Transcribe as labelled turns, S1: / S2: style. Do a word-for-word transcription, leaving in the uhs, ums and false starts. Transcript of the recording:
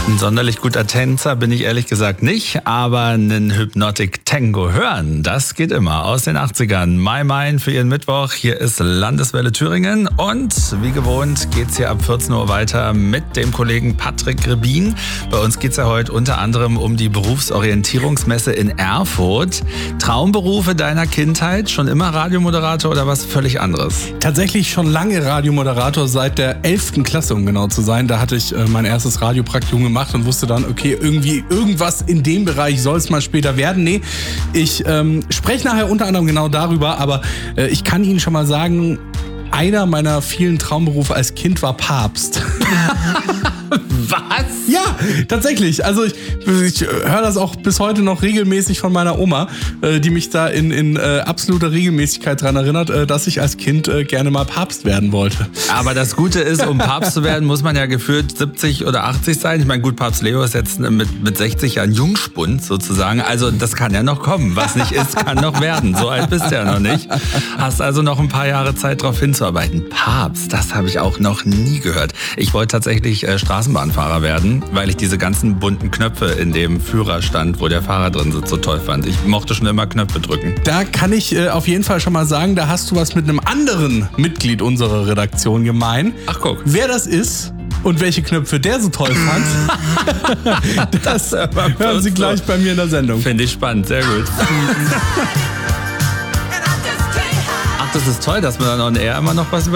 S1: Ein sonderlich guter Tänzer bin ich ehrlich gesagt nicht, aber einen Hypnotic Tango hören, das geht immer. Aus den achtzigern. Mai Mein für Ihren Mittwoch. Hier ist Landeswelle Thüringen und wie gewohnt geht's hier ab vierzehn Uhr weiter mit dem Kollegen Patrick Rebin. Bei uns geht's ja heute unter anderem um die Berufsorientierungsmesse in Erfurt. Traumberufe deiner Kindheit, schon immer Radiomoderator oder was völlig anderes?
S2: Tatsächlich schon lange Radiomoderator, seit der elften Klasse, um genau zu sein. Da hatte ich äh, mein erstes Radiopraktikum gemacht und wusste dann, okay, irgendwie irgendwas in dem Bereich soll es mal später werden. Nee, ich ähm, spreche nachher unter anderem genau darüber, aber äh, ich kann Ihnen schon mal sagen, einer meiner vielen Traumberufe als Kind war Papst.
S1: Was?
S2: Ja, tatsächlich. Also ich, ich höre das auch bis heute noch regelmäßig von meiner Oma, äh, die mich da in, in äh, absoluter Regelmäßigkeit daran erinnert, äh, dass ich als Kind äh, gerne mal Papst werden wollte.
S1: Aber das Gute ist, um Papst zu werden, muss man ja gefühlt siebzig oder achtzig sein. Ich meine, gut, Papst Leo ist jetzt mit, mit sechzig Jahren Jungspund sozusagen. Also das kann ja noch kommen. Was nicht ist, kann noch werden. So alt bist du ja noch nicht. Hast also noch ein paar Jahre Zeit, darauf hinzuarbeiten. Papst, das habe ich auch noch nie gehört. Ich wollte tatsächlich äh, Straßenbahnfahrer werden, weil ich diese ganzen bunten Knöpfe in dem Führerstand, wo der Fahrer drin sitzt, so toll fand. Ich mochte schon immer Knöpfe drücken.
S2: Da kann ich äh, auf jeden Fall schon mal sagen, da hast du was mit einem anderen Mitglied unserer Redaktion gemein.
S1: Ach, guck.
S2: Wer das ist und welche Knöpfe der so toll fand, das hören Sie gleich bei mir in der Sendung.
S1: Finde ich spannend, sehr gut. Ach, das ist toll, dass man dann on air immer noch was über